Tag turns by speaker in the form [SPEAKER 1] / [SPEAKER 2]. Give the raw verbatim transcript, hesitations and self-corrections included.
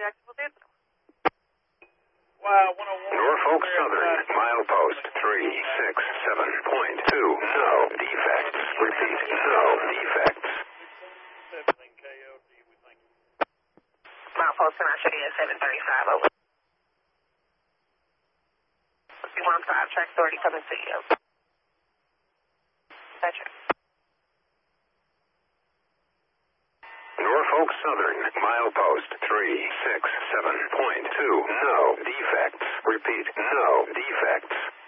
[SPEAKER 1] Wow, one oh one.
[SPEAKER 2] Norfolk Southern, milepost three six seven point two. No defects. Repeat, no defects.
[SPEAKER 1] seventeen K O D, we think.
[SPEAKER 3] Milepost Commercial is seven thirty-five over. one five, track thirty coming to you. Gotcha.
[SPEAKER 2] Norfolk Southern, milepost three six seven point two. No defects. Repeat, no defects.